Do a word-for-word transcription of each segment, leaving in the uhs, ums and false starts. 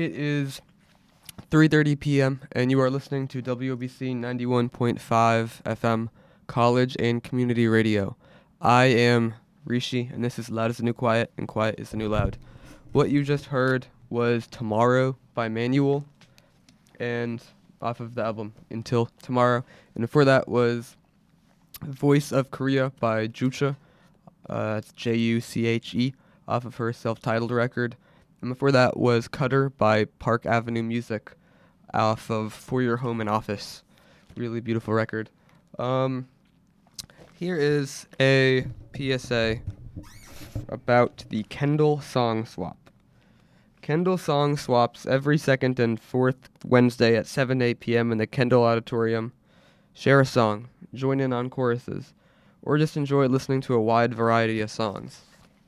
It is three thirty p.m. and you are listening to W O B C ninety-one point five F M College and Community Radio. I am Rishi, and this is Loud is the New Quiet, and Quiet is the New Loud. What you just heard was Tomorrow by Manual, and off of the album Until Tomorrow. And before that was Voice of Korea by Juche. Uh, it's J U C H E, off of her self-titled record. And before that was Cutter by Park Avenue Music, off of For Your Home and Office. Really beautiful record. Um, here is a P S A about the Kendall Song Swap. Kendall Song Swaps every second and fourth Wednesday at seven to eight p.m. in the Kendall Auditorium. Share a song, join in on choruses, or just enjoy listening to a wide variety of songs.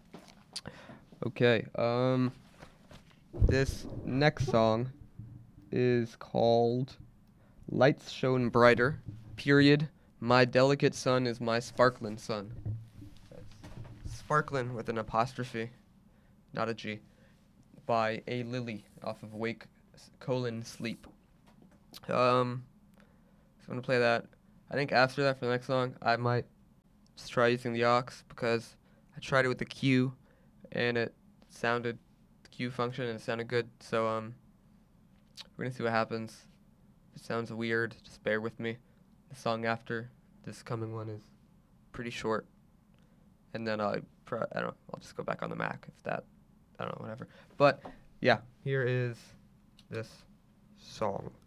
Okay, um... this next song is called Lights Shone Brighter, period. My delicate sun is my sparklin' sun. Sparklin' with an apostrophe, not a G, by A Lily off of Wake colon Sleep. Um, so I'm going to play that. I think after that, for the next song, I might just try using the aux, because I tried it with the Q, and it sounded Q function and it sounded good, so um we're gonna see what happens. If it sounds weird, just bear with me. The song after this coming one is pretty short, and then I'll pro- I don't know, I'll just go back on the Mac if that, I don't know, whatever. But yeah, here is this song.